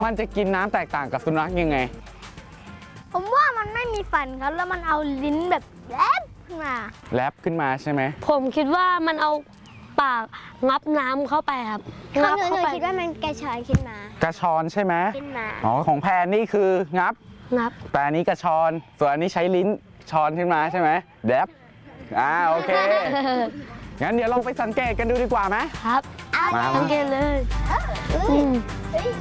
มันจะกินน้ำแตกต่างกับสุนัขยังไงผมว่ามันไม่มีฟันครับแล้วมันเอาลิ้นแบบแลบขึ้นมาใช่ไหมผมคิดว่ามันเอาปากงับน้ำเข้าไปครับงับเข้าไปคิดว่ามันกระชอนขึ้นมากระชอนใช่ไหมขึ้นมาอ๋อของแพนนี่คืองับแต่อันนี้กระชอนส่วนอันนี้ใช้ลิ้นชอนขึ้นมาใช่ไหมแลบโอเคงั้นเดี๋ยวลองไปสังเกตกันดูดีกว่าไหมครับมาสังเกตเลย